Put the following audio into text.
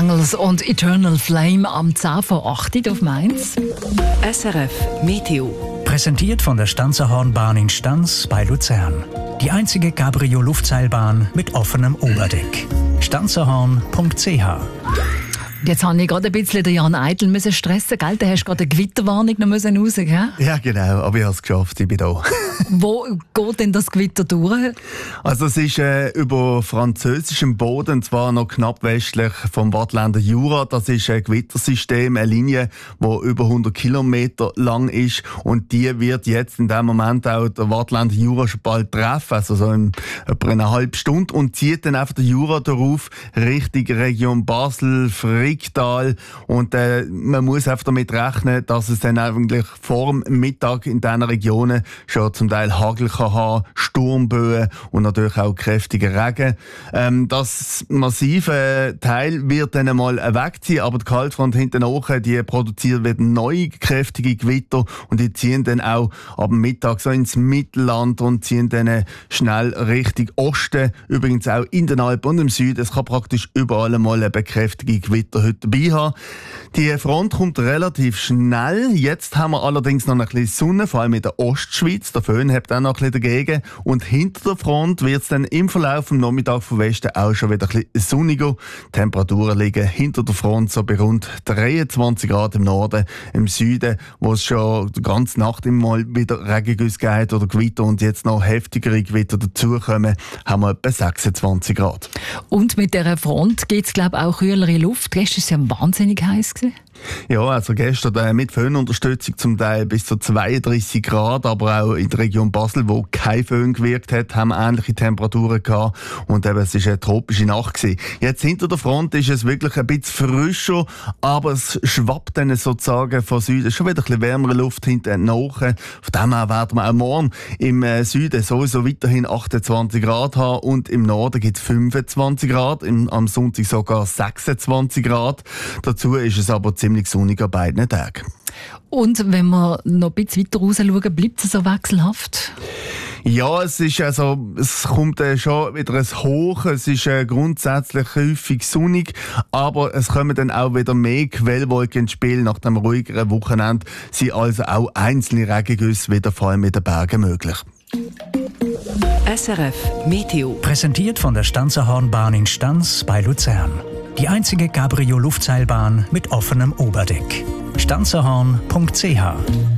Bengals und Eternal Flame am 10 vor 8 auf Mainz. SRF Meteo. Präsentiert von der Stanzerhornbahn in Stanz bei Luzern. Die einzige Cabrio-Luftseilbahn mit offenem Oberdeck. stanzerhorn.ch. Jetzt habe ich gerade ein bisschen den Jan Eitel stressen, gell? Da hast du gerade eine Gewitterwarnung noch raus, gell? Ja, genau, aber ich habe es geschafft, ich bin da. Wo geht denn das Gewitter durch? Also es ist über französischem Boden, und zwar noch knapp westlich vom Waadtländer Jura. Das ist ein Gewittersystem, eine Linie, die über 100 Kilometer lang ist, und die wird jetzt in dem Moment auch der Waadtländer Jura schon bald treffen, also so in etwa eine halbe Stunde, und zieht dann einfach den Jura darauf Richtung Region Basel, Fricktal, und man muss einfach damit rechnen, dass es dann eigentlich vor dem Mittag in diesen Regionen schon zum Teil Hagel kann haben, Sturmböen und natürlich auch kräftiger Regen. Das massive Teil wird dann einmal wegziehen, aber die Kaltfront hinten nachher, die produziert wieder neue kräftige Gewitter, und die ziehen dann auch ab Mittag so ins Mittelland und ziehen dann schnell Richtung Osten, übrigens auch in den Alpen und im Süden. Es kann praktisch überall einmal eine kräftige Gewitter heute dabei haben. Die Front kommt relativ schnell. Jetzt haben wir allerdings noch ein bisschen Sonne, vor allem in der Ostschweiz. Der Föhn hat auch noch ein bisschen dagegen. Und hinter der Front wird es dann im Verlauf vom Nachmittag vom Westen auch schon wieder ein bisschen sonniger. Die Temperaturen liegen hinter der Front so bei rund 23 Grad im Norden, im Süden, wo es schon die ganze Nacht immer mal wieder Regengüsse geht oder Gewitter und jetzt noch heftigere Gewitter dazukommen, haben wir etwa 26 Grad. Und mit dieser Front gibt es, glaube ich, auch kühlere Luft. Gestern war es ja wahnsinnig heiß. Ja, also gestern mit Föhnunterstützung zum Teil bis zu 32 Grad, aber auch in der Region Basel, wo kein Föhn gewirkt hat, haben wir ähnliche Temperaturen gehabt, und eben, es war eine tropische Nacht gewesen. Jetzt hinter der Front ist es wirklich ein bisschen frischer, aber es schwappt dann sozusagen von Süden schon wieder ein bisschen wärmere Luft hinten nach. Von dem her werden wir auch morgen im Süden sowieso weiterhin 28 Grad haben, und im Norden gibt es 25 Grad, am Sonntag sogar 26 Grad. Dazu ist es aber ziemlich sonnig an beiden Tagen. Und wenn wir noch ein bisschen weiter raus schauen, bleibt es so wechselhaft? Ja, es kommt schon wieder ein Hoch. Es ist grundsätzlich häufig sonnig, aber es kommen dann auch wieder mehr Quellwolken ins Spiel. Nach dem ruhigeren Wochenende sind also auch einzelne Regengüsse wieder vor allem in den Bergen möglich. SRF Meteo. Präsentiert von der Stanzerhornbahn in Stanz bei Luzern. Die einzige Cabrio-Luftseilbahn mit offenem Oberdeck. stanzerhorn.ch